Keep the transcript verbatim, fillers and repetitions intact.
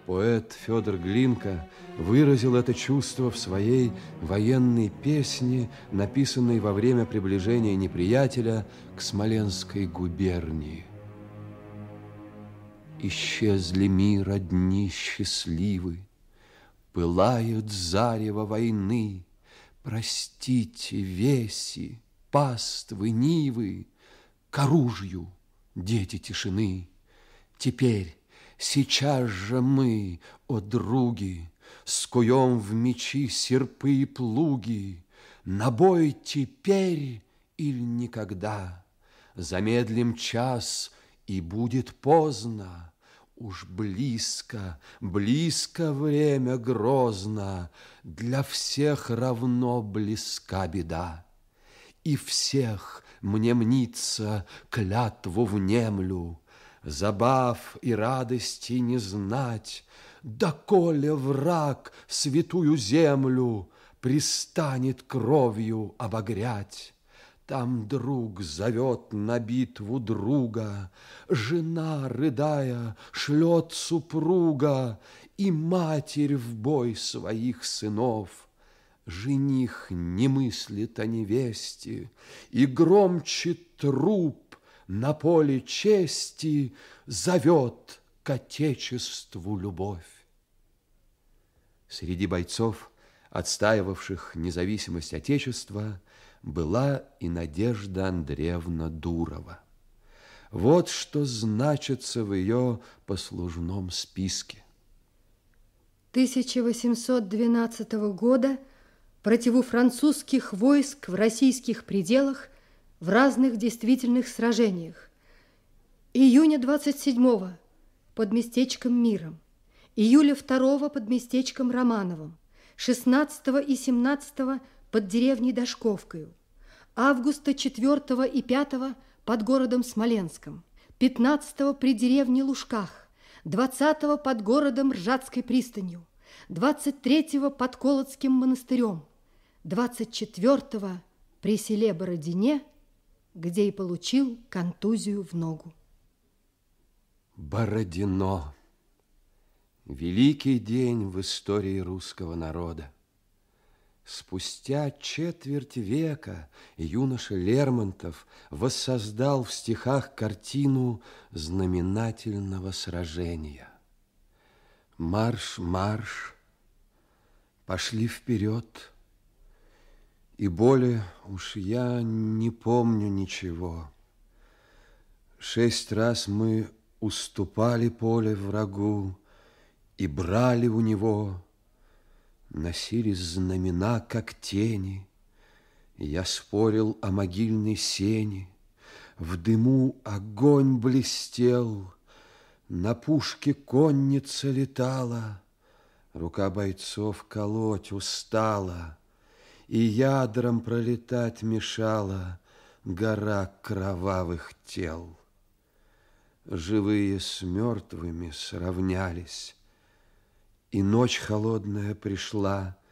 Поэт Федор Глинка выразил это чувство в своей военной песне, написанной во время приближения неприятеля к Смоленской губернии. Исчезли мира дни счастливы, пылает зарево войны. Простите, веси, паствы, нивы, к оружию, дети тишины. Теперь, сейчас же мы, о други, скуем в мечи серпы и плуги. На бой теперь или никогда. Замедлим час, и будет поздно. Уж близко, близко время грозно, для всех равно близка беда. И всех, мне мнится, клятву внемлю, забав и радости не знать, доколе враг святую землю пристанет кровью обогрять. Там друг зовет на битву друга, жена, рыдая, шлет супруга, и матерь в бой своих сынов. Жених не мыслит о невесте, и громче труп на поле чести зовет к отечеству любовь. Среди бойцов, отстаивавших независимость Отечества, была и Надежда Андреевна Дурова. Вот что значится в ее послужном списке. тысяча восемьсот двенадцатого года противу французских войск в российских пределах в разных действительных сражениях. Июня двадцать седьмого под местечком Миром, июля второго под местечком Романовым, шестнадцатого и семнадцатого под деревней Дашковкою, августа четвёртого и пятого под городом Смоленском, пятнадцатого при деревне Лужках, двадцатого под городом Ржатской пристанью, двадцать третьего под Колодским монастырем, двадцать четвёртого при селе Бородине, где и получил контузию в ногу. Бородино. Великий день в истории русского народа. Спустя четверть века юноша Лермонтов воссоздал в стихах картину знаменательного сражения. Марш, марш, пошли вперед, и более уж я не помню ничего. Шесть раз мы уступали поле врагу и брали у него. Носились знамена, как тени. Я спорил о могильной сене. В дыму огонь блестел. На пушке конница летала. Рука бойцов колоть устала, и ядрам пролетать мешала гора кровавых тел. Живые с мертвыми сравнялись, и ночь холодная пришла,